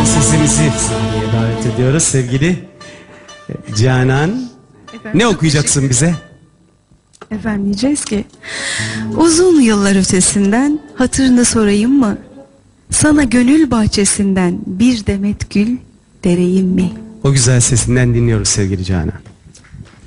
Sesimizi sahneye davet ediyoruz sevgili Canan. Efendim, Ne okuyacaksın bize? Efendim diyeceğiz ki uzun yıllar ötesinden hatırını sorayım mı? Sana gönül bahçesinden bir demet gül dereyim mi? O güzel sesinden dinliyoruz sevgili Canan.